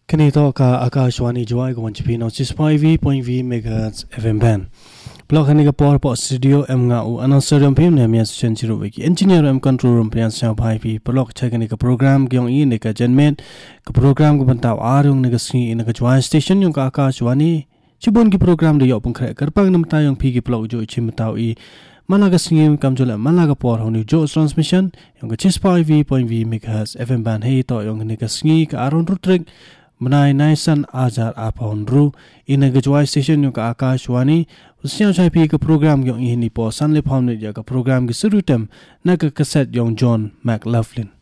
Kanito ka Akashwani Joy ko Wanchipino 6.5.v MHz FM band. Blog hanika por studio M nga u announcer yung pim na miya sa chiro wiki. Engineer M control room piyan sa pai pi blog check hanika program gyong i nika genmet ka program ko bantaw arong naga singi ina ka Joy station yung ka Akashwani. Chibon ki program de yo pung kre karpag nam tayong pigi blog jo chimtaw i malaga singi kamjula malaga por honi jo transmission yung ka 6.5.v MHz FM band hey to yung nika singi ka aron rutrek Menai naisan ajar apon ru ina gajwai station yung ka Akashwani usiyaw chay pi ka program yung ihini po sanlip hamnet ya ka program ki surutem na ka kaset yung John McLaughlin.